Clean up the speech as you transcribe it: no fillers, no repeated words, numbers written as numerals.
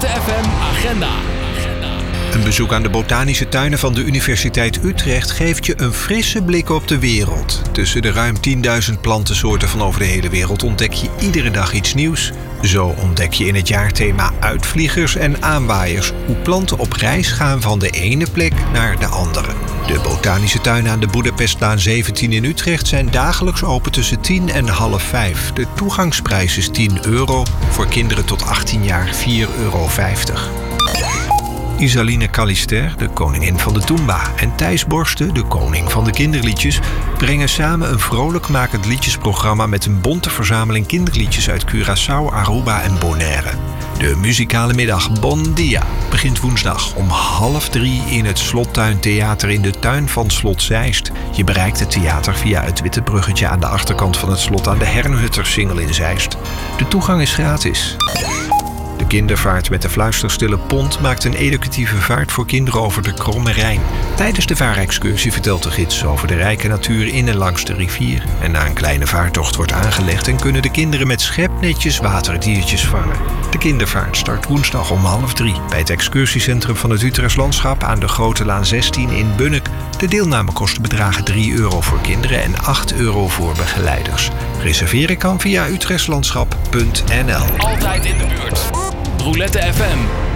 Roulette FM Agenda. Een bezoek aan de botanische tuinen van de Universiteit Utrecht geeft je een frisse blik op de wereld. Tussen de ruim 10.000 plantensoorten van over de hele wereld ontdek je iedere dag iets nieuws. Zo ontdek je in het jaarthema Uitvliegers en aanwaaiers hoe planten op reis gaan van de ene plek naar de andere. De botanische tuinen aan de Boedapestlaan 17 in Utrecht zijn dagelijks open tussen 10 en half 5. De toegangsprijs is €10, voor kinderen tot 18 jaar €4,50. Isaline Callister, de koningin van de Toomba, en Thijs Borsten, de koning van de kinderliedjes, brengen samen een vrolijkmakend liedjesprogramma met een bonte verzameling kinderliedjes uit Curaçao, Aruba en Bonaire. De muzikale middag Bon Dia begint woensdag om 2:30 in het Slottuintheater in de tuin van Slot Zeist. Je bereikt het theater via het witte bruggetje aan de achterkant van het slot aan de Hernhuttersingel in Zeist. De toegang is gratis. De kindervaart met de fluisterstille pont maakt een educatieve vaart voor kinderen over de Kromme Rijn. Tijdens de vaarexcursie vertelt de gids over de rijke natuur in en langs de rivier. En na een kleine vaartocht wordt aangelegd en kunnen de kinderen met schepnetjes waterdiertjes vangen. De kindervaart start woensdag om 2:30 bij het excursiecentrum van het Utrechts Landschap aan de Grote Laan 16 in Bunnik. De deelnamekosten bedragen €3 voor kinderen en €8 voor begeleiders. Reserveren kan via utrechtslandschap.nl. Altijd in de buurt. Roulette FM.